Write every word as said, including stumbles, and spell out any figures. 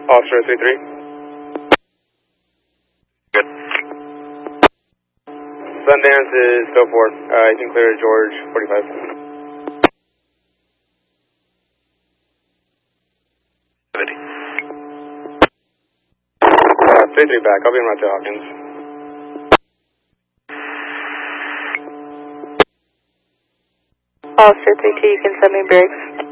Officer three three. Good. Sundance is still four. Uh, you can clear George forty-five. Ready. Uh, three three back. I'll be en route to Hawkins. Officer three two, you can send me Briggs.